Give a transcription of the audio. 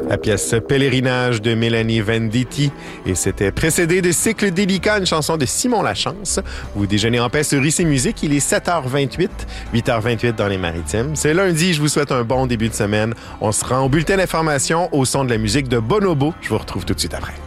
La pièce Pèlerinage de Mélanie Venditti et c'était précédé de Cycle délicat, une chanson de Simon Lachance. Vous déjeunez en paix sur IC Musique, il est 7h28, 8h28 dans les Maritimes. C'est lundi, je vous souhaite un bon début de semaine. On se rend au bulletin d'information au son de la musique de Bonobo. Je vous retrouve tout de suite après.